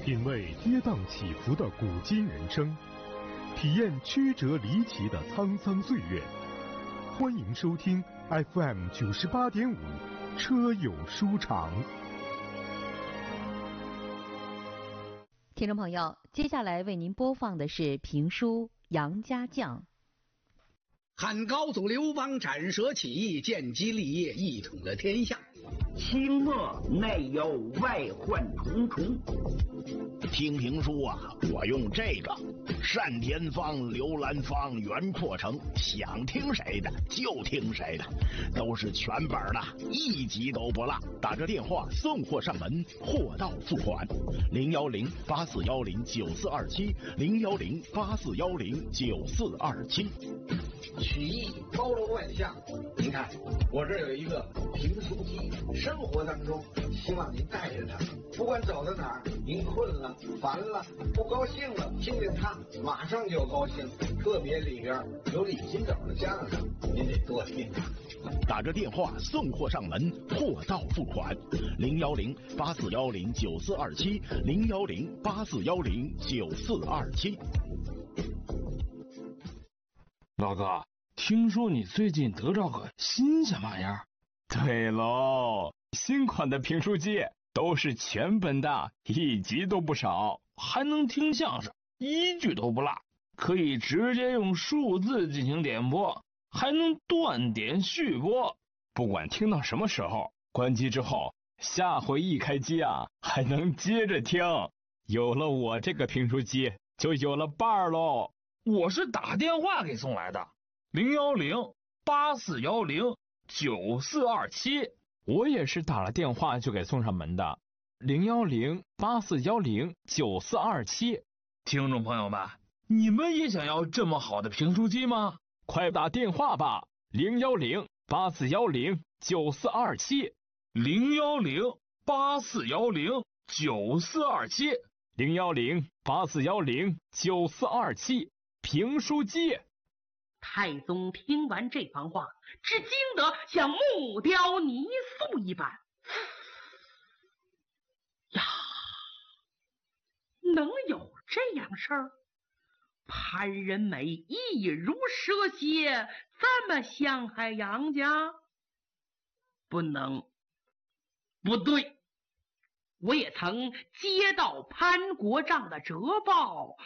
品味跌宕起伏的古今人生，体验曲折离奇的沧桑岁月。欢迎收听 FM 98.5车友书场。 听众朋友，接下来为您播放的是评书《杨家将》。 汉高祖刘邦斩蛇起义，建基立业，一统了天下。 清末内忧外患重重。 听评书啊，我用这个单田芳、刘兰芳、袁阔成，想听谁的就听谁的，都是全本的，一集都不落。打着电话送货上门，货到付款。010-8410-9427，010-8410-9427。 曲艺包罗万象，您看我这有一个评书机，生活当中希望您带着它，不管走到哪儿，您困了、烦了、不高兴了，听听它，马上就高兴。特别里边有李金斗的相声，您得多听它。 打着电话送货上门，货到付款。010-8410-9427，010-8410-9427。 老哥，听说你最近得着个新鲜玩意儿？ 对喽，新款的评书机都是全本的，一集都不少， 还能听相声，一句都不落，可以直接用数字进行点播，还能断点续播， 不管听到什么时候，关机之后下回一开机啊，还能接着听。有了我这个评书机，就有了伴儿喽。 我是打电话给送来的，010-8410-9427。 我也是打了电话就给送上门的，010-8410-9427。 听众朋友们，你们也想要这么好的评书机吗？ 快打电话吧，010-8410-9427， 010-8410-9427， 010-8410-9427。评书机。 太宗听完这番话，只惊得像木雕泥塑一般。呀，能有这样事儿？潘仁美一如蛇蝎，这么陷害杨家？不能，不对，我也曾接到潘国丈的折报，